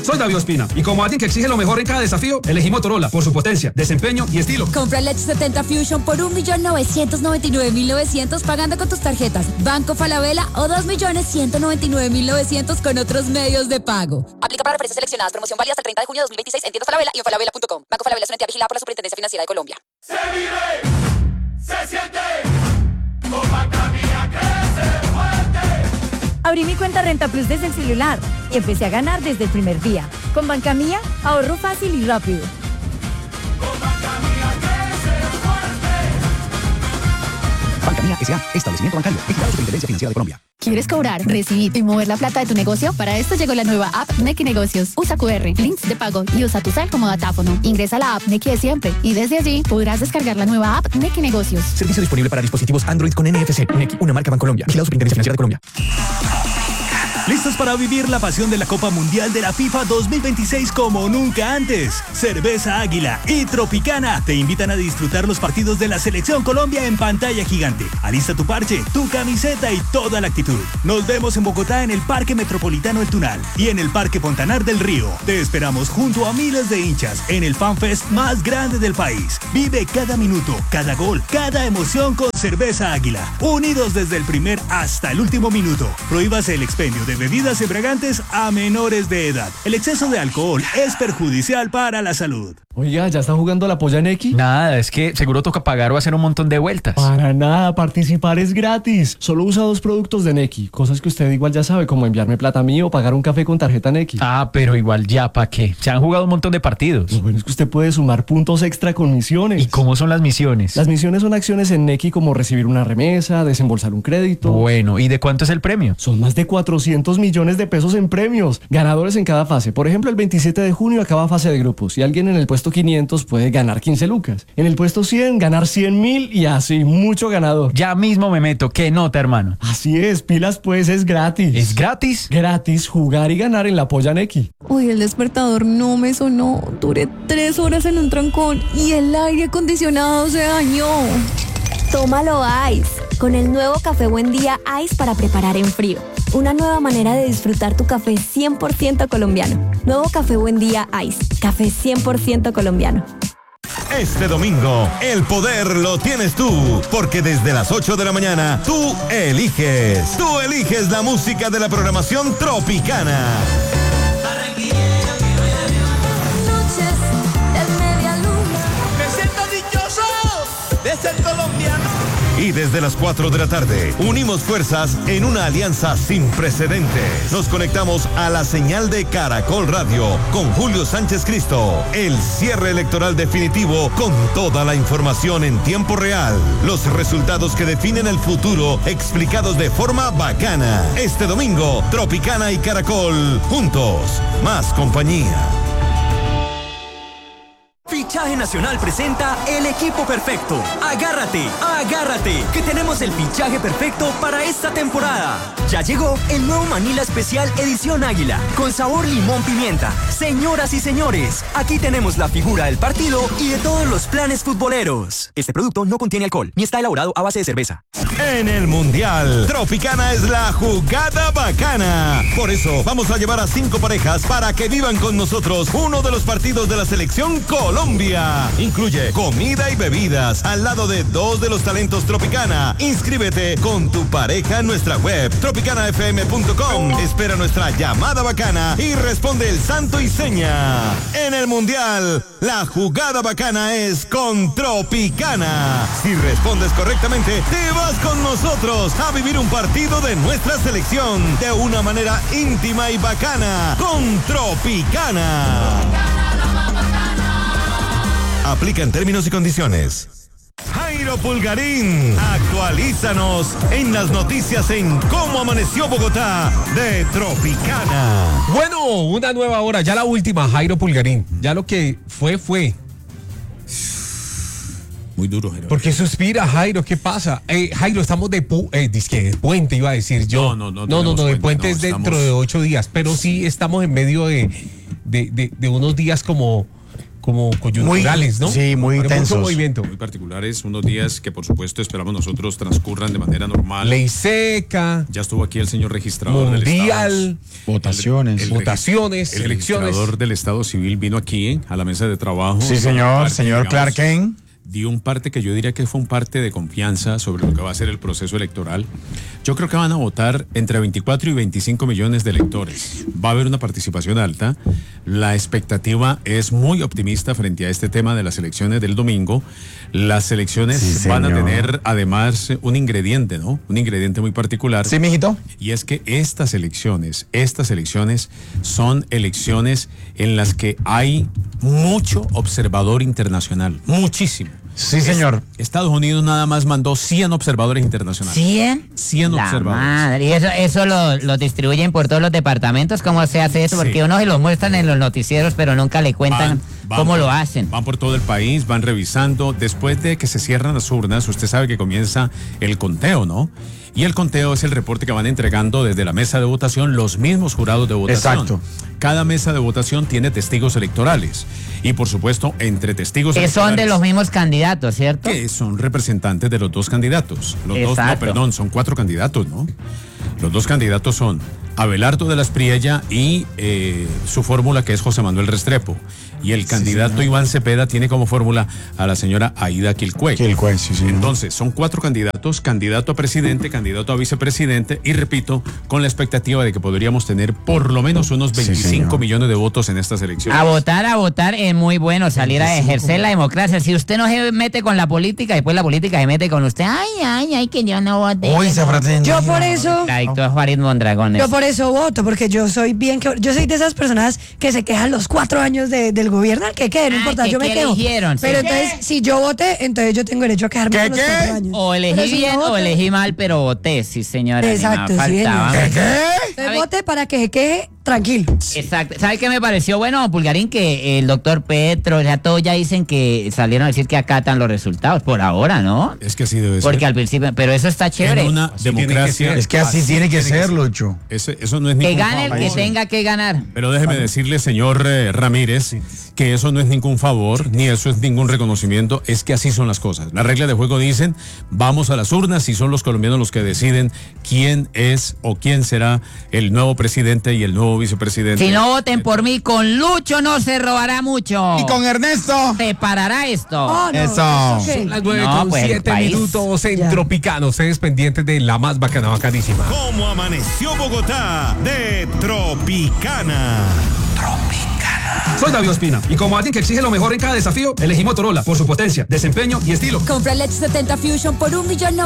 Soy David Ospina y como alguien que exige lo mejor en cada desafío, elegí Motorola por su potencia, desempeño y estilo. Compra el Edge 70 Fusion por 1.999.900 pagando con tus tarjetas Banco Falabella o 2.199.900 con otros medios de pago. Aplica para referencias seleccionadas. Promoción válida hasta el 30 de junio de 2026 en tiendas Falabella y en falabella.com. Banco Falabella es una entidad vigilada por la Superintendencia Financiera de Colombia. Se vive, se siente, con Bancamía crece fuerte. Abrí mi cuenta Renta Plus desde el celular y empecé a ganar desde el primer día. Con Bancamía, ahorro fácil y rápido. Con Bancamía crece fuerte. Bancamía S.A. Establecimiento bancario. Vigilado Superintendencia Financiera de Colombia. ¿Quieres cobrar, recibir y mover la plata de tu negocio? Para esto llegó la nueva app Nequi Negocios. Usa QR, links de pago y usa tu cel como datáfono. Ingresa a la app Nequi de siempre y desde allí podrás descargar la nueva app Nequi Negocios. Servicio disponible para dispositivos Android con NFC. Nequi, una marca Bancolombia. Vigilado Superintendencia Financiera de Colombia. ¿Listos para vivir la pasión de la Copa Mundial de la FIFA 2026 como nunca antes? Cerveza Águila y Tropicana te invitan a disfrutar los partidos de la Selección Colombia en pantalla gigante. Alista tu parche, tu camiseta y toda la actitud. Nos vemos en Bogotá en el Parque Metropolitano El Tunal y en el Parque Fontanar del Río. Te esperamos junto a miles de hinchas en el FanFest más grande del país. Vive cada minuto, cada gol, cada emoción con Cerveza Águila. Unidos desde el primer hasta el último minuto. Prohíbase el expendio de bebidas embriagantes a menores de edad. El exceso de alcohol es perjudicial para la salud. Oiga, ¿ya está jugando la polla Nequi? Nada, es que seguro toca pagar o hacer un montón de vueltas. Para nada, participar es gratis. Solo usa 2 productos de Nequi, cosas que usted igual ya sabe, como enviarme plata a mí o pagar un café con tarjeta Nequi. Ah, pero igual ya, ¿pa' qué? Se han jugado un montón de partidos. Lo bueno es que usted puede sumar puntos extra con misiones. ¿Y cómo son las misiones? Las misiones son acciones en Nequi como recibir una remesa, desembolsar un crédito. Bueno, ¿y de cuánto es el premio? Son más de 400 millones de pesos en premios. Ganadores en cada fase. Por ejemplo, el 27 de junio acaba fase de grupos y alguien en el puesto 500 puede ganar 15 lucas. En el puesto 100 ganar 100.000 y así, mucho ganador. Ya mismo me meto, qué nota, hermano. Así es, pilas pues, es gratis. ¿Es gratis? Gratis jugar y ganar en la polla Nequi. Uy, el despertador no me sonó. Duré 3 horas en un trancón y el aire acondicionado se dañó. Tómalo Ice, con el nuevo café Buen Día Ice para preparar en frío. Una nueva manera de disfrutar tu café 100% colombiano. Nuevo café Buen Día Ice, café 100% colombiano. Este domingo, el poder lo tienes tú, porque desde las 8 de la mañana, tú eliges la música de la programación Tropicana. Noches de media luna. Me siento dichoso de ser colombiano. Y desde las 4 de la tarde, unimos fuerzas en una alianza sin precedentes. Nos conectamos a la señal de Caracol Radio con Julio Sánchez Cristo. El cierre electoral definitivo con toda la información en tiempo real. Los resultados que definen el futuro explicados de forma bacana. Este domingo, Tropicana y Caracol juntos. Más compañía. Fichaje Nacional presenta el equipo perfecto. Agárrate, que tenemos el fichaje perfecto para esta temporada. Ya llegó el nuevo Manila Especial Edición Águila, con sabor limón pimienta. Señoras y señores, aquí tenemos la figura del partido y de todos los planes futboleros. Este producto no contiene alcohol, ni está elaborado a base de cerveza. En el Mundial, Tropicana es la jugada bacana. Por eso, vamos a llevar a 5 parejas para que vivan con nosotros uno de los partidos de la selección Colombia. Incluye comida y bebidas al lado de 2 de los talentos Tropicana. Inscríbete con tu pareja en nuestra web tropicanafm.com. Espera nuestra llamada bacana y responde el santo y seña. En el Mundial, la jugada bacana es con Tropicana. Si respondes correctamente, te vas con nosotros a vivir un partido de nuestra selección de una manera íntima y bacana con Tropicana. Aplica en términos y condiciones. Jairo Pulgarín, actualízanos en las noticias en Cómo Amaneció Bogotá de Tropicana. Bueno, una nueva hora, ya la última, Jairo Pulgarín. Ya lo que fue. Muy duro, Jairo. ¿Por qué suspira, Jairo? ¿Qué pasa? Jairo, estamos de puente, iba a decir yo. No, de puente es dentro de 8 días, pero sí estamos en medio de unos días como como coyunturales, ¿no? Sí, muy Pero tensos. mucho movimiento. Muy particulares, unos días que por supuesto esperamos nosotros transcurran de manera normal. Ley seca. Ya estuvo aquí el señor registrador del Mundial. Estado. Votaciones. Votaciones, El elecciones. registrador del Estado Civil vino aquí a la mesa de trabajo. Sí, señor. Señor Clark Kane. Dio un parte que yo diría que fue un parte de confianza sobre lo que va a ser el proceso electoral. Yo creo que van a votar entre 24 y 25 millones de electores. Va a haber una participación alta. La expectativa es muy optimista frente a este tema de las elecciones del domingo. Las elecciones Sí, van a señor. tener además un ingrediente, ¿no? Un ingrediente muy particular. Sí, mijito. Y es que estas elecciones son elecciones en las que hay mucho observador internacional, muchísimo. Sí, señor. Estados Unidos nada más mandó 100 observadores internacionales. ¿100? 100 La observadores. madre. ¿Y eso lo distribuyen por todos los departamentos? ¿Cómo se hace eso? Sí. Porque uno se lo muestran en los noticieros, pero nunca le cuentan cómo lo hacen. Van por todo el país, van revisando. Después de que se cierran las urnas, usted sabe que comienza el conteo, ¿no? Y el conteo es el reporte que van entregando desde la mesa de votación los mismos jurados de votación. Exacto. Cada mesa de votación tiene testigos electorales. Y por supuesto, entre testigos Que electorales. son de los mismos candidatos, ¿cierto? Que son representantes de los dos candidatos. Son 4 candidatos, ¿no? Los dos candidatos son Abelardo de la Espriella y su fórmula, que es José Manuel Restrepo. Y el candidato Iván Cepeda tiene como fórmula a la señora Aida Quilcue. Sí, señor. Entonces, son 4 candidatos, candidato a presidente, candidato a vicepresidente, y repito, con la expectativa de que podríamos tener por lo menos unos 25 millones de votos en estas elecciones. A votar es muy bueno, salir a ejercer la democracia. Si usted no se mete con la política, después la política se mete con usted. Ay, que yo no vote. Yo por eso... La dictó Farid Mondragón. Yo por eso voto, porque yo soy yo soy de esas personas que se quejan los 4 años del gobierno, que quede, no importa, que yo me quejo. eligieron, Pero sí. entonces, si yo voté, entonces yo tengo derecho a quejarme por los 4 años. O elegí Pero si bien no o voto- elegí mal, pero voté, sí señora. Exacto, ni más sí, faltaba. señor. Entonces vote para que se queje tranquilo. Exacto. ¿Sabe qué me pareció bueno, Pulgarín? Que el doctor Petro, ya todos ya dicen que salieron a decir que acatan los resultados por ahora, ¿no? Es que así debe ser. Porque al principio, pero eso está chévere. En una democracia. Es que así tiene que ser, Lucho. Eso no es Que ningún gane el que favor. tenga que ganar. Pero déjeme decirle, señor Ramírez, que eso no es ningún favor, ni eso es ningún reconocimiento, es que así son las cosas. Las reglas de juego dicen, vamos a las urnas y son los colombianos los que deciden quién es o quién será el nuevo presidente y el nuevo vicepresidente. Si no voten por mí, con Lucho no se robará mucho. Y con Ernesto. Se parará esto. Oh, no, Eso. Son las 9 No, con pues, el 7 país. minutos en Tropicano. Ustedes pendientes de la más bacana, bacanísima. ¿Cómo amaneció Bogotá? De Tropicana. Soy David Ospina y como alguien que exige lo mejor en cada desafío, elegí Motorola por su potencia, desempeño y estilo. Compra el X70 Fusion por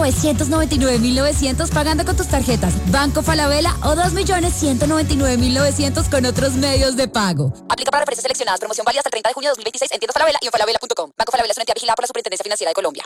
1.999.900 pagando con tus tarjetas Banco Falabella o 2.199.900 con otros medios de pago. Aplica para referencias seleccionadas. Promoción válida hasta el 30 de junio de 2026 en tiendas Falabella y en falabella.com. Banco Falabella es una entidad vigilada por la Superintendencia Financiera de Colombia.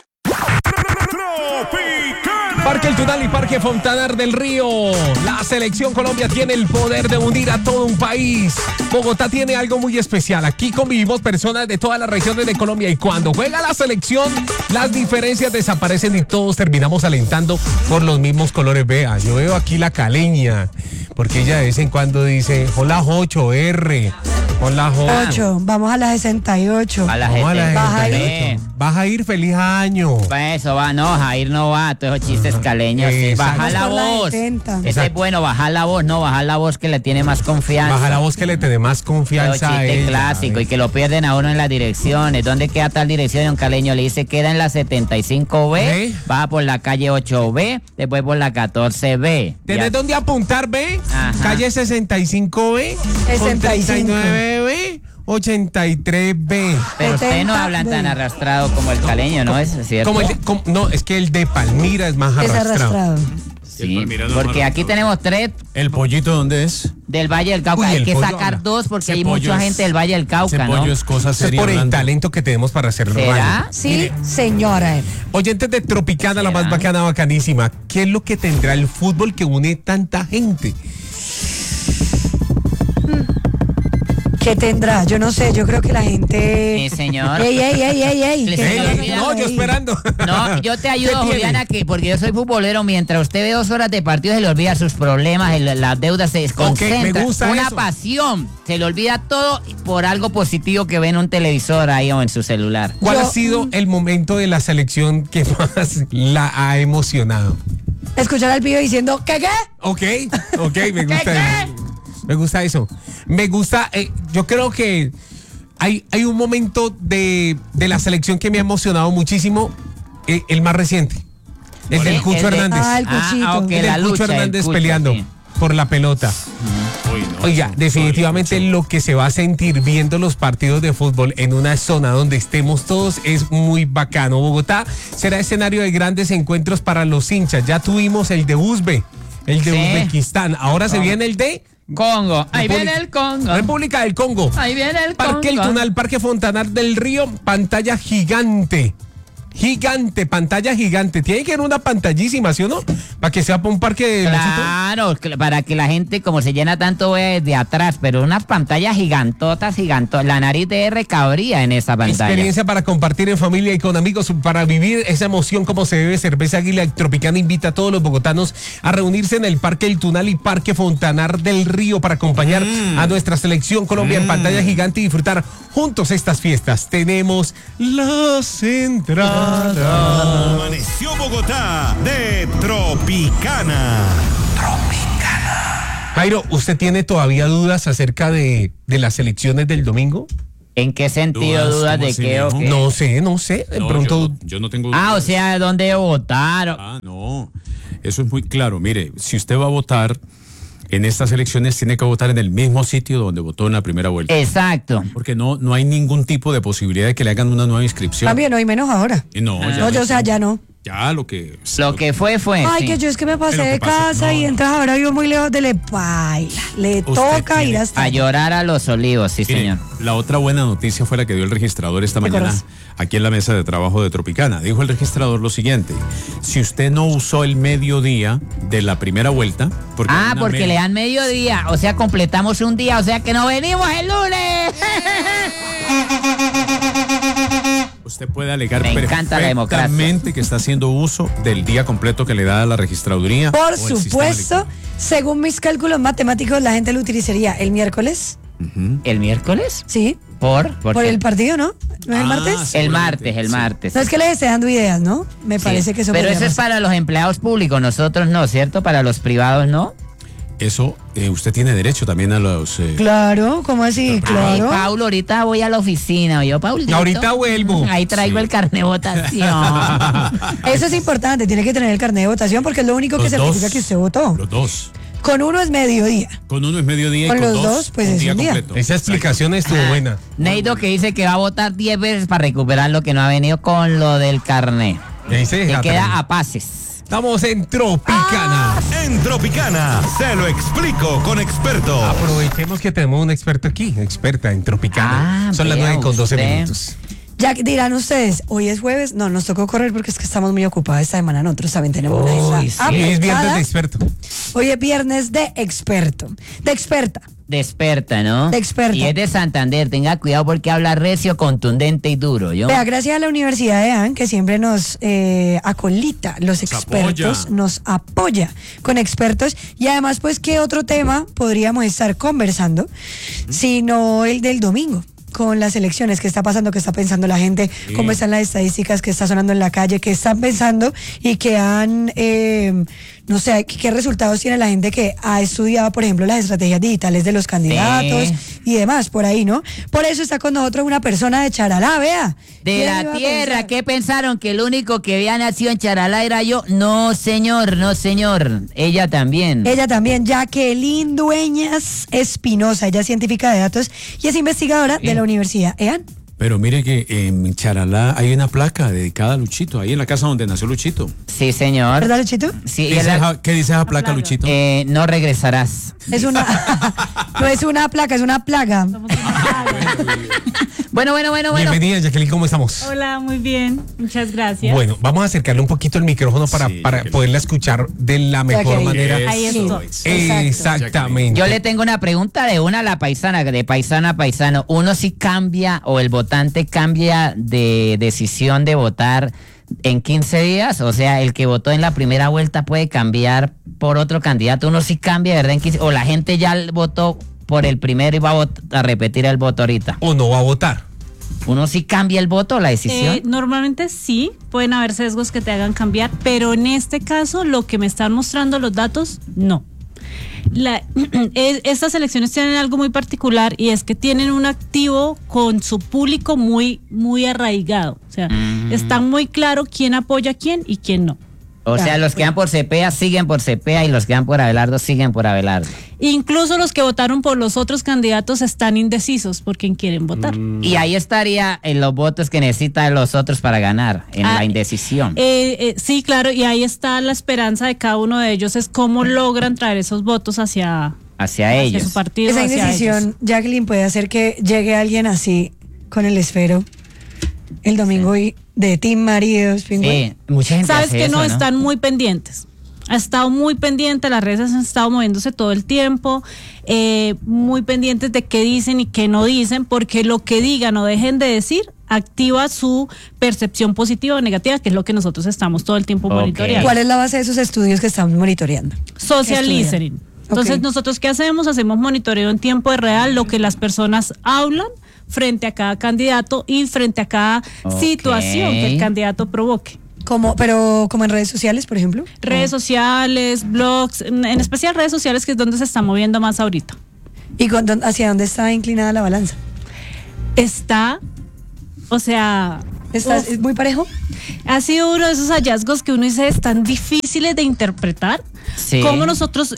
Parque El Tunal y Parque Fontanar del Río. La selección Colombia tiene el poder de unir a todo un país. Bogotá tiene algo muy especial. Aquí convivimos personas de todas las regiones de Colombia y cuando juega la selección, las diferencias desaparecen y todos terminamos alentando por los mismos colores. Vea, yo veo aquí la caleña, porque ella de vez en cuando dice, hola 8R, hola 8, vamos a las 68. A la Vamos a la gente. Baja gente. Vas a ir, feliz año. Eso va, no, Jair no va, todos esos chistes caleños. Sí. Exacto. Baja la Vamos por la voz. 70. Ese es bueno, bajar la voz, no, bajar la voz que le tiene más confianza. Baja la voz que le te dé más confianza Pero a chiste ella. clásico y que lo pierden a uno en las direcciones. ¿Dónde queda tal dirección? Y un caleño le dice queda en la 75B, baja por la calle 8B, después por la 14B. ¿Tenés dónde apuntar, B? Ajá. Calle 65B, 65. 39B, 83B. Pero ustedes no hablan tan arrastrado como el caleño, ¿no es cierto? No, es que el de Palmira es más Es arrastrado. arrastrado. Sí, porque aquí tenemos 3 ¿El pollito dónde es? del Valle del Cauca. Uy, Hay el que pollo, sacar Ana. 2 porque Ese hay pollo mucha es- gente del Valle del Cauca, Ese ¿no? pollo es cosa Eso es seria. por el hablando. talento que tenemos para hacer ¿Será? radio. Sí, señora. Oyentes de Tropicana, la más bacana, bacanísima. ¿Qué es lo que tendrá el fútbol que une tanta gente? ¿Qué tendrá? Yo no sé, yo creo que la gente... señor. ¡Ey! No, yo esperando. No, yo te ayudo, ¿Qué tiene? Juliana, porque yo soy futbolero. Mientras usted ve 2 horas de partido, se le olvida sus problemas, las deudas se desconcentra. me gusta Una eso. pasión. Se le olvida todo por algo positivo que ve en un televisor ahí o en su celular. ¿Cuál ha sido el momento de la selección que más la ha emocionado? Escuchar al pibe diciendo, ¿qué? Ok, me gusta eso. Me gusta eso. Me gusta, yo creo que hay un momento de la selección que me ha emocionado muchísimo, el más reciente. El del Cucho Hernández. el Cuchito. Okay, El del Cucho Hernández peleando por la pelota. Oiga, definitivamente lo que se va a sentir viendo los partidos de fútbol en una zona donde estemos todos es muy bacano. Bogotá será escenario de grandes encuentros para los hinchas. Ya tuvimos el de Uzbekistán. Ahora se viene el de Congo. Ahí viene el Congo. República del Congo. Ahí viene el Parque El Congo. Tunal, Parque Fontanar del Río, pantalla gigante. Pantalla gigante. Tiene que ser una pantallísima, ¿sí o no? Para que sea para un parque de... Claro, para que la gente, como se llena tanto, vea desde atrás, pero una pantalla gigantota. La nariz de R cabría en esa pantalla. Experiencia para compartir en familia y con amigos, para vivir esa emoción como se debe. Cerveza Águila Tropicana invita a todos los bogotanos a reunirse en el Parque El Tunal y Parque Fontanar del Río para acompañar a nuestra selección Colombia en pantalla gigante y disfrutar juntos estas fiestas. Tenemos las entradas. Amaneció Bogotá de Tropicana. Jairo, ¿usted tiene todavía dudas acerca de las elecciones del domingo? ¿En qué sentido dudas de qué o qué? No sé. De pronto. Yo no tengo dudas. O sea, ¿dónde votar? No. Eso es muy claro. Mire, si usted va a votar en estas elecciones, tiene que votar en el mismo sitio donde votó en la primera vuelta. Exacto. Porque no hay ningún tipo de posibilidad de que le hagan una nueva inscripción. También no, y menos ahora. Y no, ya no. Ya lo que fue. Ay, sí. que yo es que me pasé Lo que de pasa- casa y entras ahora vivo muy lejos de Lepaila. Le toca ir hasta... A llorar a los olivos, sí, Mire, señor. la otra buena noticia fue la que dio el registrador esta mañana corazón. aquí en la mesa de trabajo de Tropicana. Dijo el registrador lo siguiente: si usted no usó el mediodía de la primera vuelta, porque Porque le dan mediodía, o sea, completamos un día, o sea que no venimos el lunes. usted puede alegar Me encanta la democracia. perfectamente que está haciendo uso del día completo que le da la registraduría. Por o el sistema supuesto, según mis cálculos matemáticos, la gente lo utilizaría el miércoles. ¿El miércoles? Sí. ¿Por el partido, ¿no? ¿No es el martes? El martes. No es que les esté dando ideas, ¿no? Me parece que eso Pero podría eso es pasar. para los empleados públicos, nosotros no, ¿cierto? Para los privados no. Eso, usted tiene derecho también a los... Claro, ¿cómo así? Claro. Ay, Paulo, ahorita voy a la oficina. Yo, Paulito. Ahorita vuelvo. Ahí traigo el carnet de votación. Eso es importante, tiene que tener el carnet de votación porque es lo único que Los certifica dos. que usted votó. Los dos. Con uno es mediodía. Con uno es mediodía Con y con los dos, pues es un día. completo. Esa explicación estuvo buena. Neido que dice que va a votar 10 veces para recuperar lo que no ha venido con lo del carnet. Y ahí se Que deja queda tranquilo. a pases. Estamos en Tropicana. En Tropicana, se lo explico con expertos. Aprovechemos que tenemos un experto aquí, experta en Tropicana. Son las vea 9:12 usted. minutos. Ya dirán ustedes, hoy es jueves. No, nos tocó correr porque es que estamos muy ocupados esta semana. Nosotros también tenemos una agenda Hoy es viernes apretada. de experto. Hoy es viernes de experto. De experta. De experta, ¿no? De experta. Y es de Santander. Tenga cuidado porque habla recio, contundente y duro. ¿yo? Vea, gracias a la Universidad de AN, que siempre nos acolita los expertos, apoya. nos apoya con expertos. Y además, pues, ¿qué otro tema podríamos estar conversando sino el del domingo? Con las elecciones, qué está pasando, qué está pensando la gente, cómo están las estadísticas, qué está sonando en la calle, qué están pensando y qué han, no sé, qué resultados tiene la gente que ha estudiado, por ejemplo, las estrategias digitales de los candidatos y demás, por ahí, ¿no? Por eso está con nosotros una persona de Charalá, vea. De ¿Quién la iba a tierra, pensar? ¿qué pensaron? ¿Que el único que había nacido en Charalá era yo? No, señor, no, señor. Ella también. Ella también, Jacqueline Dueñas Espinosa, ella es científica de datos y es investigadora de la Universidad EAN. Pero mire que en Charalá hay una placa dedicada a Luchito, ahí en la casa donde nació Luchito. Sí, señor. ¿Verdad, Luchito? Sí, ¿Qué dice esa placa, Luchito? No regresarás. Es una, no es una placa, es una plaga. Bueno. Bienvenida, Jacqueline, ¿cómo estamos? Hola, muy bien, muchas gracias. Bueno, vamos a acercarle un poquito el micrófono para poderla escuchar de la mejor manera. Ahí estoy. Exactamente. Yo le tengo una pregunta de una a la paisana, de paisano a paisano. ¿Uno sí cambia o el votante cambia de decisión de votar en 15 días? O sea, el que votó en la primera vuelta puede cambiar por otro candidato. ¿Uno sí cambia, verdad? En 15, o la gente ya votó por el primero y va a repetir el voto ahorita. ¿O no va a votar? ¿Uno sí cambia el voto o la decisión? Normalmente sí, pueden haber sesgos que te hagan cambiar, pero en este caso lo que me están mostrando los datos, no. Estas elecciones tienen algo muy particular y es que tienen un activo con su público muy, muy arraigado. O sea, está muy claro quién apoya a quién y quién no. O sea, los que van por Cepeda siguen por Cepeda y los que van por Abelardo siguen por Abelardo. Incluso los que votaron por los otros candidatos están indecisos por quién quieren votar. Y ahí estaría en los votos que necesitan los otros para ganar, en la indecisión. Sí, claro, y ahí está la esperanza de cada uno de ellos, es cómo logran traer esos votos hacia ellos. Su partido. Esa hacia indecisión, ellos. Jacqueline, puede hacer que llegue alguien así con el esfero el domingo y de Team Maridos. Sí, mucha gente Sabes hace que eso, no están muy pendientes. Ha estado muy pendiente, las redes han estado moviéndose todo el tiempo, muy pendientes de qué dicen y qué no dicen, porque lo que digan o dejen de decir activa su percepción positiva o negativa, que es lo que nosotros estamos todo el tiempo monitoreando. ¿Cuál es la base de esos estudios que estamos monitoreando? Social listening. Entonces, nosotros ¿qué hacemos? Hacemos monitoreo en tiempo real, lo que las personas hablan frente a cada candidato y frente a cada situación que el candidato provoque. Pero como en redes sociales, por ejemplo. Redes sociales, blogs, en especial redes sociales, que es donde se está moviendo más ahorita. ¿Y hacia dónde está inclinada la balanza? Está, o sea... ¿Es muy parejo? Ha sido uno de esos hallazgos que uno dice están difíciles de interpretar. Sí. Como nosotros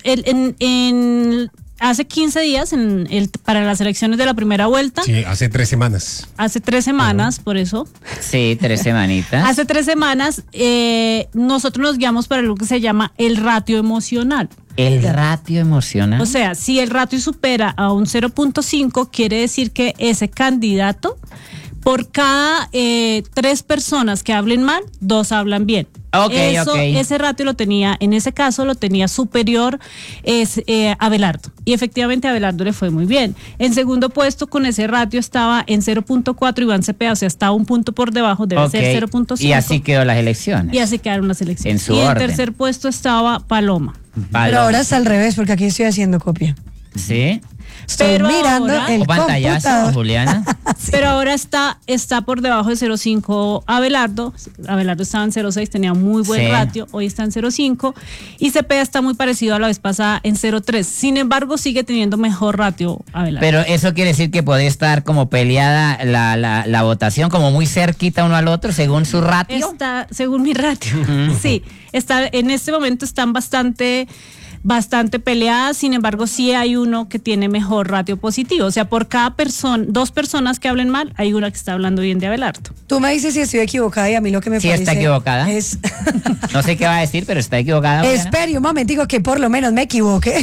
hace 15 días para las elecciones de la primera vuelta. Sí, hace 3 semanas. Hace 3 semanas, por eso. Sí, 3 semanitas. Hace 3 semanas nosotros nos guiamos para lo que se llama el ratio emocional. El ratio emocional. O sea, si el ratio supera a un 0.5, quiere decir que ese candidato, por cada 3 personas que hablen mal, 2 hablan bien. Ese ratio lo tenía, en ese caso lo tenía superior Abelardo. Y efectivamente a Abelardo le fue muy bien. En segundo puesto con ese ratio estaba en 0.4 Iván Cepeda, o sea, estaba un punto por debajo, debe ser 0.5. Y así quedó las elecciones. Y así quedaron las elecciones. En su orden. en tercer puesto estaba Paloma. Pero ahora está al revés, porque aquí estoy haciendo copia. ¿Sí? Estoy mirando el pantallazo, Juliana. Sí. Pero ahora está por debajo de 0.5 Abelardo. Abelardo estaba en 0.6, tenía muy buen ratio. Hoy está en 0.5. Y Cepeda está muy parecido a la vez pasada en 0.3. Sin embargo, sigue teniendo mejor ratio Abelardo. Pero eso quiere decir que puede estar como peleada la votación, como muy cerquita uno al otro, según su ratio. Está, según mi ratio. Sí, en este momento están bastante peleadas, sin embargo sí hay uno que tiene mejor ratio positivo, o sea, por cada persona, 2 personas que hablen mal, hay una que está hablando bien de Abelardo. Tú me dices si estoy equivocada y a mí lo que me parece... Sí, está equivocada. No sé qué va a decir, pero está equivocada. Espere un momentico que por lo menos me equivoque.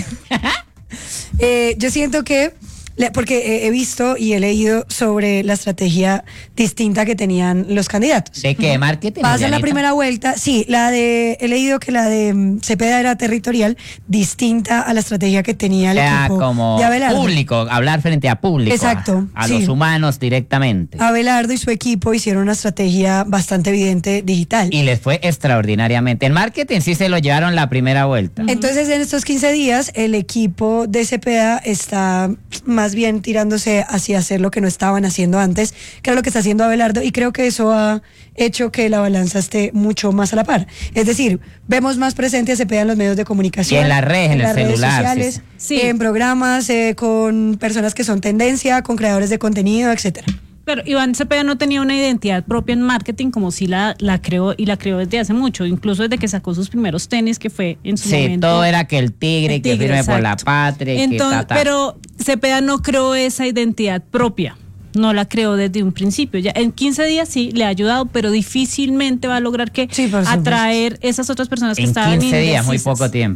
Yo siento que porque he visto y he leído sobre la estrategia distinta que tenían los candidatos. ¿De qué? ¿Marketing? Pasa la primera vuelta, sí, he leído que la de Cepeda era territorial, distinta a la estrategia que tenía el equipo como de Abelardo. Público, hablar frente a público. Exacto. A los humanos directamente. Abelardo y su equipo hicieron una estrategia bastante evidente digital. Y les fue extraordinariamente. El marketing sí se lo llevaron la primera vuelta. Entonces, en estos 15 días, el equipo de Cepeda está más bien tirándose hacia hacer lo que no estaban haciendo antes, que era lo que está haciendo Abelardo, y creo que eso ha hecho que la balanza esté mucho más a la par. Es decir, vemos más presente a Cepeda en los medios de comunicación, y en las redes, en el celular, sociales, en programas, con personas que son tendencia, con creadores de contenido, etcétera. Pero Iván Cepeda no tenía una identidad propia en marketing como si la creó, y la creó desde hace mucho, incluso desde que sacó sus primeros tenis, que fue en su momento. Sí, todo era que el tigre que firme por la patria. Entonces, pero Cepeda no creó esa identidad propia, no la creó desde un principio. Ya en 15 días sí le ha ayudado, pero difícilmente va a lograr atraer esas otras personas que estaban en 15 días, indecisas. muy poco tiempo.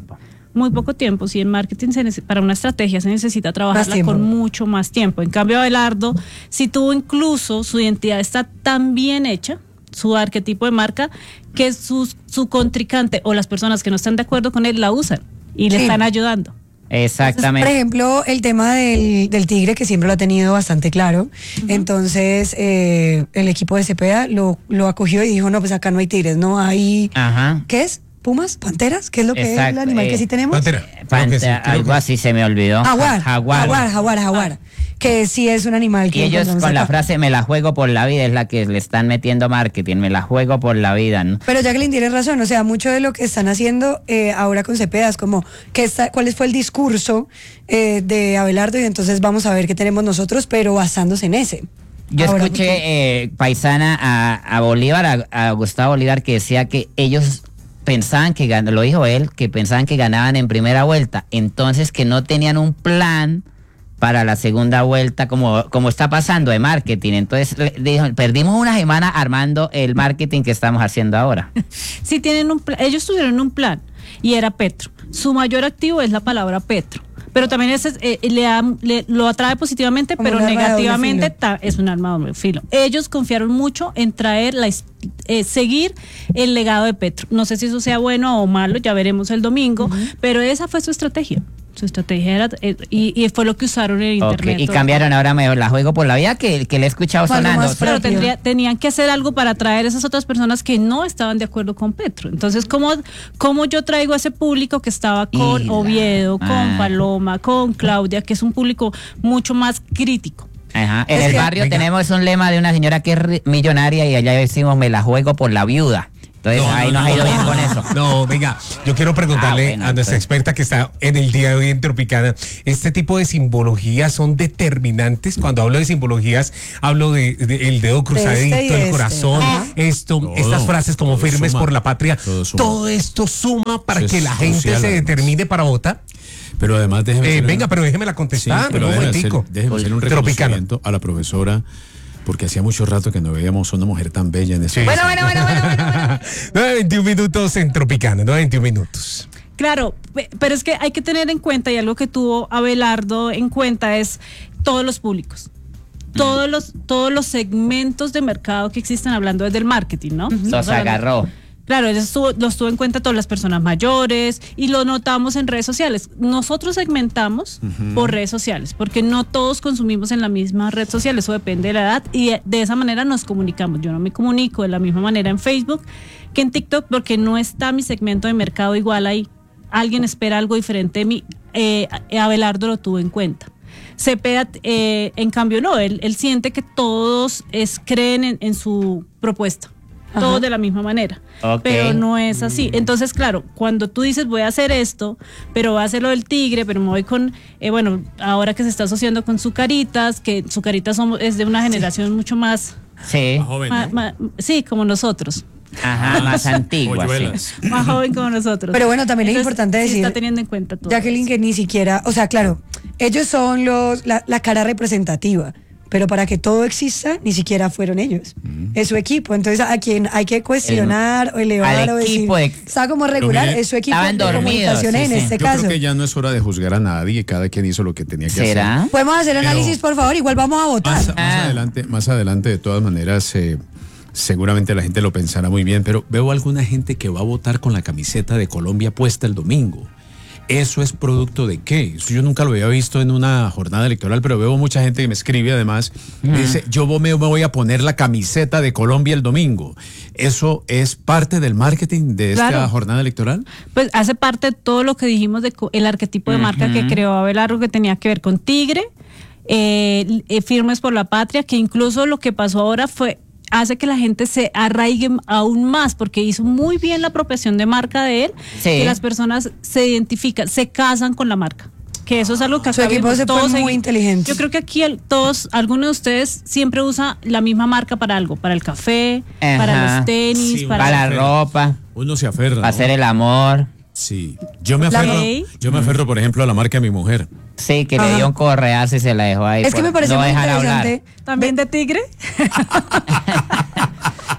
muy poco tiempo. Si en marketing para una estrategia se necesita trabajarla con mucho más tiempo. En cambio, Abelardo, si tuvo incluso su identidad está tan bien hecha, su arquetipo de marca, que su contrincante o las personas que no están de acuerdo con él la usan y le están ayudando. Exactamente. Entonces, por ejemplo, el tema del tigre, que siempre lo ha tenido bastante claro. Entonces, el equipo de Cepeda lo acogió y dijo, no, pues acá no hay tigres, no hay... ¿Qué es? ¿Pumas? ¿Panteras? ¿Qué es lo que es el animal que sí tenemos? Algo así se me olvidó. Jaguar. Que sí es un animal que... Y ellos con la frase, me la juego por la vida, es la que le están metiendo marketing, me la juego por la vida, ¿no? Pero Jacqueline tiene razón, o sea, mucho de lo que están haciendo ahora con Cepeda es como, ¿cuál fue el discurso de Abelardo? Y entonces vamos a ver qué tenemos nosotros, pero basándose en ese. Yo escuché paisana a Bolívar, a Gustavo Bolívar, que decía que ellos pensaban que lo dijo él, que pensaban que ganaban en primera vuelta, entonces que no tenían un plan para la segunda vuelta, como está pasando de marketing. Entonces dijo, perdimos una semana armando el marketing que estamos haciendo ahora. Sí, tienen un plan. Ellos tuvieron un plan y era Petro. Su mayor activo es la palabra Petro. Pero también lo atrae positivamente, como pero negativamente es un arma de doble filo. Ellos confiaron mucho en traer seguir el legado de Petro. No sé si eso sea bueno o malo, ya veremos el domingo, pero esa fue su estrategia. Su estrategia era, y fue lo que usaron en internet. Y cambiaron ahora mejor la juego por la vida que le he escuchado sonando. Pero tenían que hacer algo para atraer a esas otras personas que no estaban de acuerdo con Petro. Entonces, ¿cómo yo traigo a ese público que estaba con Oviedo, con Paloma, con Claudia, que es un público mucho más crítico? Ajá. En el barrio tenemos un lema de una señora que es millonaria y allá decimos, me la juego por la viuda. Entonces ahí nos ha ido bien con eso. No, venga, yo quiero preguntarle a nuestra experta que está en el día de hoy en Tropicana, ¿este tipo de simbologías son determinantes? Cuando hablo de simbologías, hablo de el dedo cruzadito, el corazón, estas frases como firmes por la patria, todo esto suma para que la gente se determine para votar. Pero además déjeme la contestar, sí, pero déjeme hacer un reconocimiento a la profesora, porque hacía mucho rato que no veíamos una mujer tan bella en ese. Bueno. 9:21 minutos en Tropicana, 9:21 minutos. Claro, pero es que hay que tener en cuenta, y algo que tuvo Abelardo en cuenta es todos los públicos. Todos los segmentos de mercado que existen, hablando desde el marketing, ¿no? Los agarró. Claro, los tuvo en cuenta todas las personas mayores y lo notamos en redes sociales. Nosotros segmentamos por redes sociales porque no todos consumimos en la misma red social, eso depende de la edad y de esa manera nos comunicamos. Yo no me comunico de la misma manera en Facebook que en TikTok porque no está mi segmento de mercado igual ahí. Alguien espera algo diferente de mí. Abelardo lo tuvo en cuenta. Cepeda, en cambio, no, él siente que todos creen en su propuesta. Todos de la misma manera, pero no es así. Entonces, claro, cuando tú dices voy a hacer esto, pero voy a hacer lo del tigre, pero me voy con, ahora que se está asociando con Zucaritas, que Zucaritas es de una generación mucho más joven, sí, como nosotros. Ajá, más antigua, más joven como nosotros. Pero bueno, también es importante decir, está teniendo en cuenta todo Jacqueline, que ni siquiera, o sea, claro, ellos son la cara representativa. Pero para que todo exista, ni siquiera fueron ellos. Es su equipo. Entonces, a quien hay que cuestionar o elevar o decir, está como regular, es su equipo de comunicaciones en este caso. Yo creo que ya no es hora de juzgar a nadie, cada quien hizo lo que tenía que hacer. Podemos hacer análisis, por favor, igual vamos a votar. Más adelante, de todas maneras, seguramente la gente lo pensará muy bien, pero veo alguna gente que va a votar con la camiseta de Colombia puesta el domingo. ¿Eso es producto de qué? Eso yo nunca lo había visto en una jornada electoral, pero veo mucha gente que me escribe además, dice, yo me voy a poner la camiseta de Colombia el domingo. ¿Eso es parte del marketing de esta jornada electoral? Pues hace parte de todo lo que dijimos el arquetipo de marca que creó Abelardo, que tenía que ver con Tigre, firmes por la patria, que incluso lo que pasó ahora hace que la gente se arraigue aún más, porque hizo muy bien la apropiación de marca de él, que las personas se identifican, se casan con la marca. Que eso es algo que su equipo se fue muy inteligente. Yo creo que aquí algunos de ustedes siempre usa la misma marca para algo, para el café, para los tenis, para la ropa. Uno se aferra. Para hacer el amor. Sí. Yo me aferro, por ejemplo, a la marca de mi mujer. Sí, que le dio un correazo y se la dejó ahí. Es que me parece muy interesante. ¿También de Tigre?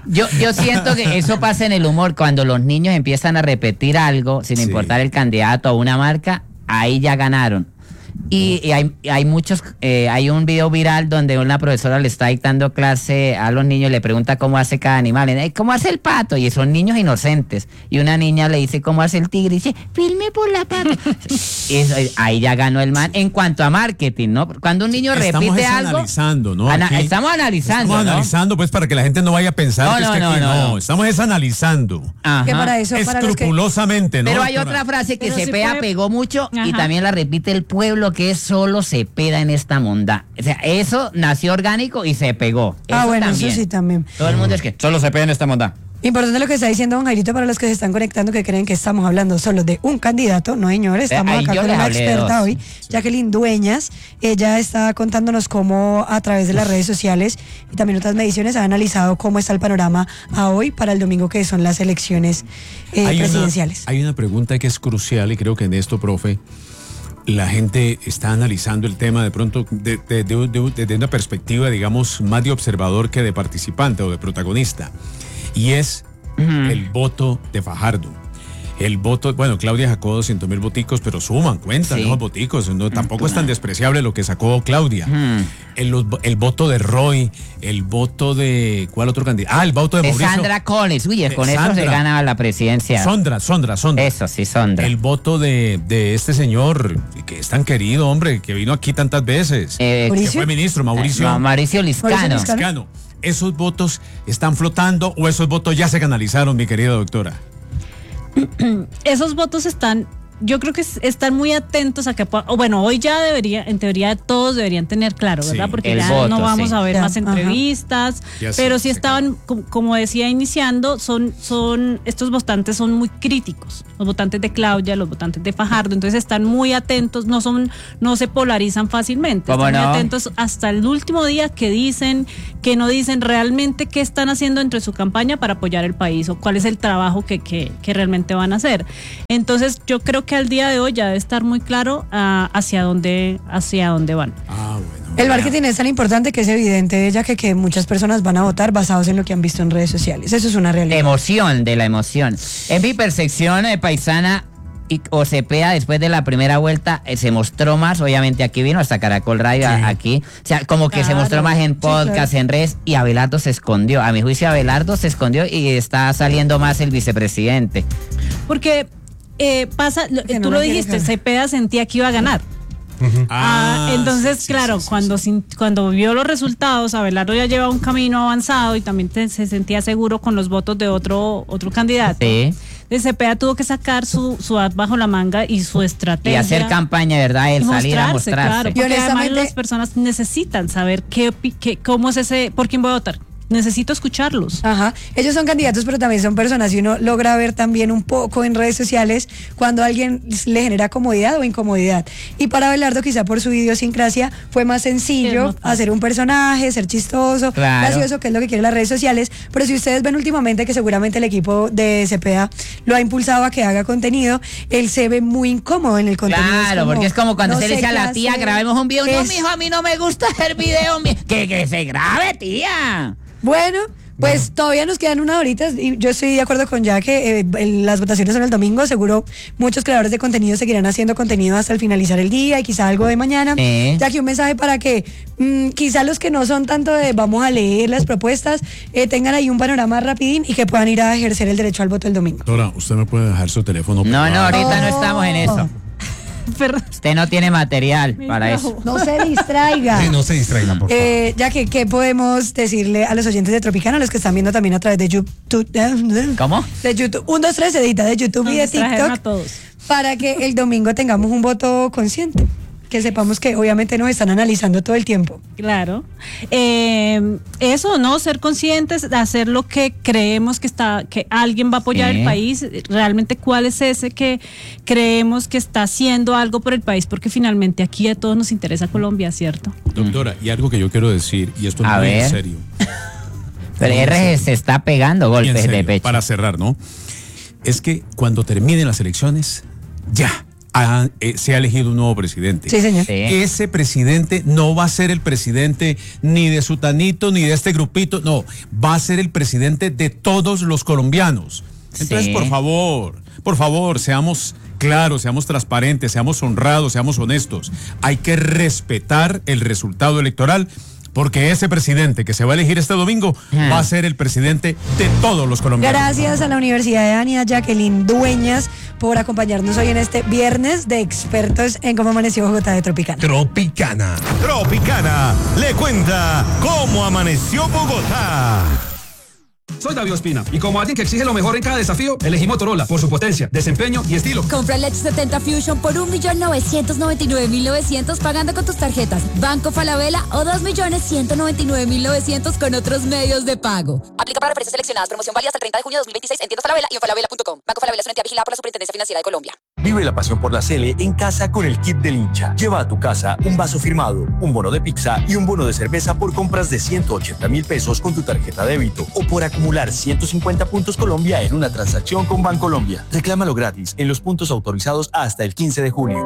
Yo siento que eso pasa en el humor, cuando los niños empiezan a repetir algo, sin importar el candidato o una marca, ahí ya ganaron. Y hay muchos, hay un video viral donde una profesora le está dictando clase a los niños y le pregunta cómo hace cada animal. ¿Cómo hace el pato? Y son niños inocentes. Y una niña le dice cómo hace el tigre y dice, filme por la pata. Ahí ya ganó el man. En cuanto a marketing, ¿no? Cuando un niño repite algo. Analizando, ¿no? Estamos analizando. Estamos analizando, pues, para que la gente no vaya a pensar que es que aquí no. Estamos analizando. Que para eso, escrupulosamente, ¿no? Pero hay otra frase que Cepeda pegó mucho y también la repite el pueblo, que es solo Cepeda en esta monda. O sea, eso nació orgánico y se pegó. Bueno, también. Eso sí también. Todo el mundo es que solo Cepeda en esta monda. Importante lo que está diciendo don Jairito para los que se están conectando, que creen que estamos hablando solo de un candidato. No, señores, estamos acá con una experta hoy, Jacqueline Dueñas. Ella está contándonos cómo a través de las redes sociales y también otras mediciones ha analizado cómo está el panorama a hoy para el domingo, que son las elecciones presidenciales. Hay una pregunta que es crucial y creo que en esto, profe, la gente está analizando el tema de pronto desde una perspectiva, digamos, más de observador que de participante o de protagonista. Y es el voto de Fajardo. El voto, bueno, Claudia sacó 200,000 voticos, pero cuentan los voticos. No, tampoco es tan despreciable lo que sacó Claudia. El voto de Roy, el voto de, ¿cuál otro candidato? El voto de Mauricio. Sandra Coles, con eso se gana la presidencia. Sondra. Eso sí, Sondra. El voto de este señor, que es tan querido, hombre, que vino aquí tantas veces. Que fue ministro, Mauricio Liscano. ¿Esos votos están flotando o esos votos ya se canalizaron, mi querida doctora? Esos votos están, yo creo que están muy atentos a que hoy ya en teoría todos deberían tener claro, ¿verdad? Porque ya no vamos a ver más entrevistas, pero sí estaban, como decía iniciando, estos votantes son muy críticos, los votantes de Claudia, los votantes de Fajardo, entonces están muy atentos, no se polarizan fácilmente, están muy atentos hasta el último día, que dicen, que no dicen realmente qué están haciendo dentro de su campaña para apoyar el país o cuál es el trabajo que realmente van a hacer. Entonces yo creo que al día de hoy ya debe estar muy claro hacia dónde van. El marketing es tan importante que es evidente, ya que muchas personas van a votar basados en lo que han visto en redes sociales. Eso es una realidad. De la emoción. En mi percepción paisana, o Cepeda después de la primera vuelta se mostró más, obviamente aquí vino hasta Caracol Radio, aquí, o sea, como que se mostró más en podcast, en redes, y Abelardo se escondió. A mi juicio Abelardo se escondió y está saliendo más el vicepresidente. Porque tú lo dijiste, Cepeda sentía que iba a ganar. Entonces, claro, cuando vio los resultados, Abelardo ya lleva un camino avanzado y también se sentía seguro con los votos de otro candidato. Cepeda tuvo que sacar su as bajo la manga y su estrategia. Y hacer campaña, ¿verdad? El salir a mostrarse. Claro, porque además las personas necesitan saber cómo es por quién voy a votar. Necesito escucharlos. Ellos son candidatos, pero también son personas, y uno logra ver también un poco en redes sociales cuando a alguien le genera comodidad o incomodidad. Y para Abelardo, quizá por su idiosincrasia, fue más sencillo hacer un personaje, ser chistoso, gracioso, que es lo que quieren las redes sociales. Pero si ustedes ven últimamente que seguramente el equipo de Cepeda lo ha impulsado a que haga contenido, él se ve muy incómodo en el contenido. Claro, porque es como cuando se le dice a la tía, grabemos un video. No, mijo, a mí no me gusta hacer video. Que se grabe, tía. Bueno, pues todavía nos quedan unas horitas y yo estoy de acuerdo con Jack que las votaciones son el domingo. Seguro muchos creadores de contenido seguirán haciendo contenido hasta el finalizar el día y quizá algo de mañana. Jack, un mensaje para que quizá los que no son tanto de vamos a leer las propuestas tengan ahí un panorama rapidín y que puedan ir a ejercer el derecho al voto el domingo. Doctora, usted me puede dejar su teléfono. No, ahorita no estamos en eso. Usted no tiene material para eso. No se distraiga. No se distraiga, por favor. Ya que, ¿qué podemos decirle a los oyentes de Tropicana, los que están viendo también a través de YouTube? ¿Cómo? De YouTube. 1, 2, 3, edita de YouTube y de TikTok. A todos. Para que el domingo tengamos un voto consciente. Que sepamos que obviamente nos están analizando todo el tiempo. Claro. Eso, ¿no? Ser conscientes, de hacer lo que creemos que alguien va a apoyar el país. Realmente, ¿cuál es ese que creemos que está haciendo algo por el país? Porque finalmente aquí a todos nos interesa Colombia, ¿cierto? Doctora, y algo que yo quiero decir, y esto es muy en serio. Pero R se está pegando golpes de pecho. Para cerrar, ¿no? Es que cuando terminen las elecciones, ya. se ha elegido un nuevo presidente. Sí, señor. Sí. Ese presidente no va a ser el presidente ni de Sutanito ni de este grupito, no, va a ser el presidente de todos los colombianos. Entonces, Sí. por favor, seamos claros, seamos transparentes, seamos honrados, seamos honestos. Hay que respetar el resultado electoral, porque ese presidente que se va a elegir este domingo va a ser el presidente de todos los colombianos. Gracias a la Universidad de Dania, Jacqueline Dueñas, por acompañarnos hoy en este viernes de expertos en cómo amaneció Bogotá de Tropicana. Tropicana. Tropicana le cuenta cómo amaneció Bogotá. Soy David Ospina y como alguien que exige lo mejor en cada desafío, elegí Motorola por su potencia, desempeño y estilo. Compra el Edge 70 Fusion por 1.999.900 pagando con tus tarjetas Banco Falabella o 2.199.900 con otros medios de pago. Aplica para referencias seleccionadas. Promoción válida hasta el 30 de junio de 2026 en tiendas Falabella y en falabella.com. Banco Falabella es una entidad vigilada por la Superintendencia Financiera de Colombia. Vive la pasión por la Sele en casa con el kit del hincha. Lleva a tu casa un vaso firmado, un bono de pizza y un bono de cerveza por compras de 180.000 pesos con tu tarjeta débito o por acumular 150 puntos Colombia en una transacción con Bancolombia. Reclámalo gratis en los puntos autorizados hasta el 15 de junio.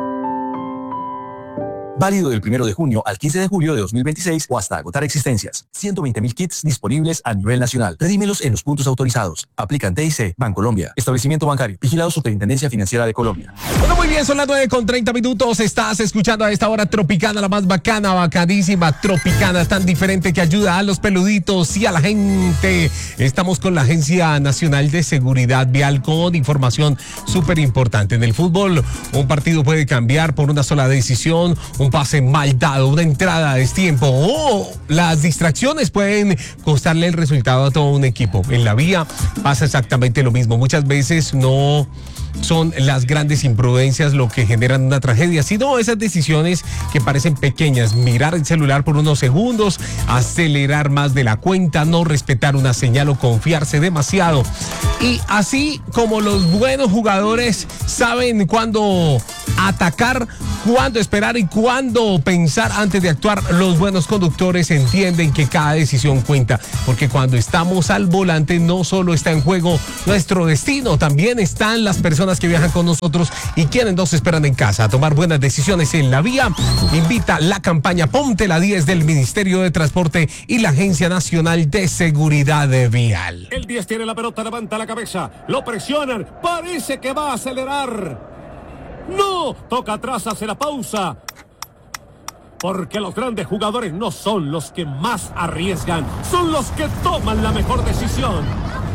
Válido del 1 de junio al 15 de julio de 2026 o hasta agotar existencias. 120.000 kits disponibles a nivel nacional. Redímelos en los puntos autorizados. Aplican TIC, Bancolombia. Establecimiento bancario. Vigilado Superintendencia Financiera de Colombia. Bueno, muy bien, son las 9:30. Estás escuchando a esta hora Tropicana, la más bacana, bacanísima. Tropicana, tan diferente que ayuda a los peluditos y a la gente. Estamos con la Agencia Nacional de Seguridad Vial con información súper importante. En el fútbol, un partido puede cambiar por una sola decisión, un pase mal dado, una entrada a destiempo o las distracciones pueden costarle el resultado a todo un equipo. En la vía pasa exactamente lo mismo. Muchas veces no son las grandes imprudencias lo que generan una tragedia, sino esas decisiones que parecen pequeñas: mirar el celular por unos segundos, acelerar más de la cuenta, no respetar una señal o confiarse demasiado. Y así como los buenos jugadores saben cuándo atacar, cuándo esperar y cuándo pensar antes de actuar, los buenos conductores entienden que cada decisión cuenta, porque cuando estamos al volante no solo está en juego nuestro destino, también están las personas que viajan con nosotros y quienes nos esperan en casa. A tomar buenas decisiones en la vía invita la campaña Ponte la 10 del Ministerio de Transporte y la Agencia Nacional de Seguridad Vial. El 10 tiene la pelota, levanta la cabeza, lo presionan, parece que va a acelerar. ¡No! Toca atrás, hace la pausa. Porque los grandes jugadores no son los que más arriesgan, son los que toman la mejor decisión.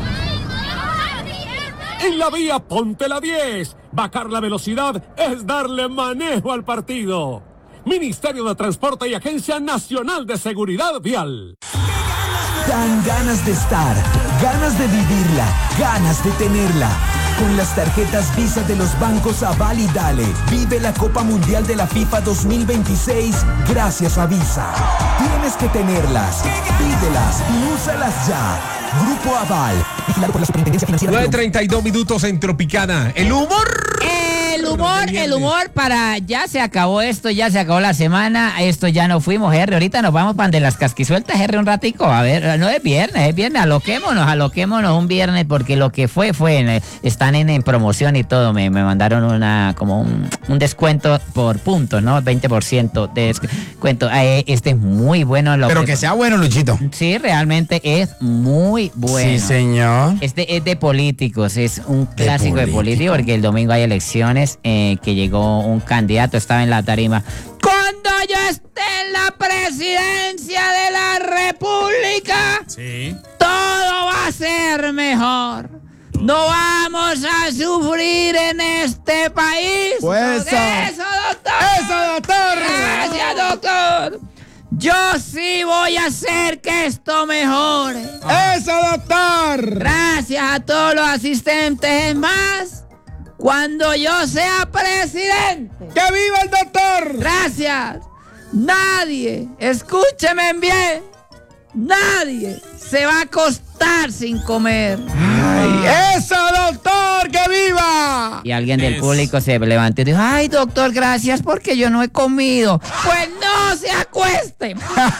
En la vía, ponte la 10. Bajar la velocidad es darle manejo al partido. Ministerio de Transporte y Agencia Nacional de Seguridad Vial. Dan ganas de estar, ganas de vivirla, ganas de tenerla. Con las tarjetas Visa de los bancos Aval y Dale, vive la Copa Mundial de la FIFA 2026 gracias a Visa. Tienes que tenerlas, pídelas y úsalas ya. Grupo Aval, vigilado por la Superintendencia Financiera. 9:32 en Tropicana. El humor. El humor para ya se acabó esto, ya se acabó la semana, esto ya no fuimos, Henry, ahorita nos vamos para de las casquisueltas, Henry, un ratico, a ver, no es viernes, aloquémonos un viernes, porque lo que fue, están en promoción y todo, me mandaron como un descuento por puntos, ¿no? 20% de descuento, este es muy bueno. Pero que sea bueno, Luchito. Sí, realmente es muy bueno. Sí, señor. Este es de políticos, es un clásico de políticos, porque el domingo hay elecciones, que llegó un candidato, estaba en la tarima. Cuando yo esté en la presidencia de la República, todo va a ser mejor. No vamos a sufrir en este país. Pues eso, doctor. Eso, doctor. Gracias, doctor. Yo sí voy a hacer que esto mejore. Eso, doctor. Gracias a todos los asistentes. Más, cuando yo sea presidente. ¡Que viva el doctor! Gracias. Nadie, escúcheme bien, nadie se va a acostar sin comer. ¡Ay, eso, doctor! ¡Que viva! Y alguien del público se levantó y dijo: ay, doctor, gracias porque yo no he comido. Pues no se acueste.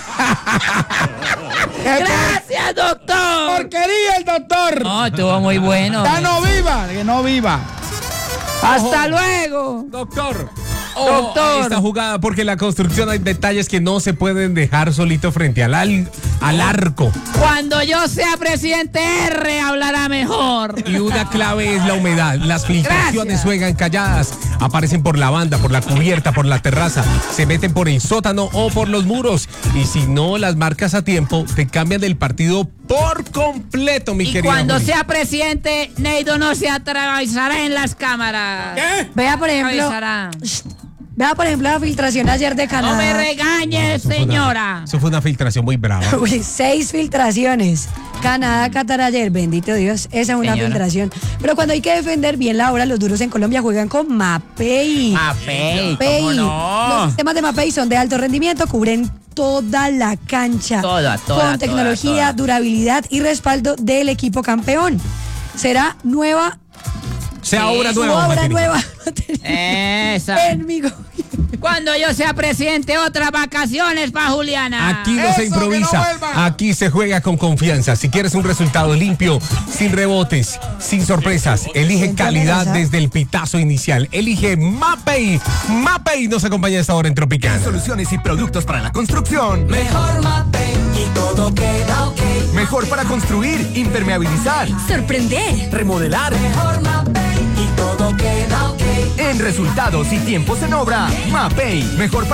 Gracias, doctor. ¡Porquería el doctor! No, estuvo muy bueno. ¡Ya no viva! ¡Que no viva! ¡Hasta luego! Doctor. Doctor. Esta jugada, porque en la construcción hay detalles que no se pueden dejar solito frente al arco. Cuando yo sea presidente R, hablará mejor. Y una clave es la humedad. Las filtraciones juegan calladas. Aparecen por la banda, por la cubierta, por la terraza. Se meten por el sótano o por los muros. Y si no las marcas a tiempo, te cambian del partido por completo, mi querido. Y cuando Juli. sea presidente, Neido no se atravesará en las cámaras. ¿Qué? Vea, por ejemplo, la filtración ayer de Canadá. No me regañes, señora. Eso fue una filtración muy brava. Uy, 6 filtraciones. Canadá, Qatar ayer, bendito Dios, esa es una Señora. filtración. Pero cuando hay que defender bien la hora, los duros en Colombia juegan con Mapei. Mapei, ¿cómo no? Los sistemas de Mapei son de alto rendimiento, cubren toda la cancha. Toda, con tecnología, durabilidad y respaldo del equipo campeón. Será nueva. Obra su nueva. obra Martín. nueva. Esa. En mi Cuando yo sea presidente, otras vacaciones para Juliana. Aquí no se improvisa, aquí se juega con confianza. Si quieres un resultado limpio, sin rebotes, sin sorpresas, elige calidad desde el pitazo inicial. Elige Mapei. Mapei nos acompaña a esta hora en Tropicana. Soluciones y productos para la construcción. Mejor Mapei y todo queda ok. Mejor para construir, impermeabilizar, Sorprender. remodelar. Mejor Mapei y todo queda ok. En resultados y tiempos en obra, Mapei. Mejor